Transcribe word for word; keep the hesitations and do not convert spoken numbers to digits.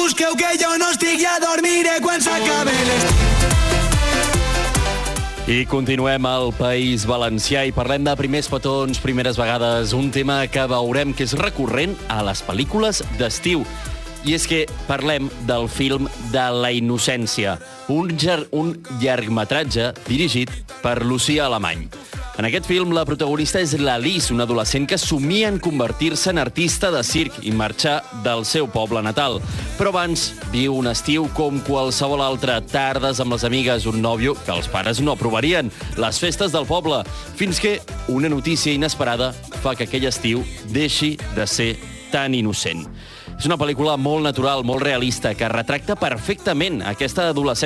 busqueu que jo no estic, ja dormiré quan s'acabe l'estiu. I continuem al País Valencià i parlem de primers petons, primeres vegades, un tema que veurem que és recurrent a les pel·lícules d'estiu. I és que parlem del film de la innocència, un, jar un llargmetratge dirigit per Lucía Alemany. En aquest film, la protagonista és l'Alice, una adolescent que somia en convertir-se en artista de circ i marxar del seu poble natal. Però abans viu un estiu com qualsevol altre, tardes amb les amigues, un nòvio que els pares no aprovarien, les festes del poble, fins que una notícia inesperada fa que aquell estiu deixi de ser tan innocent. És una pel·lícula molt natural, molt realista, que retracta perfectament aquesta adolescent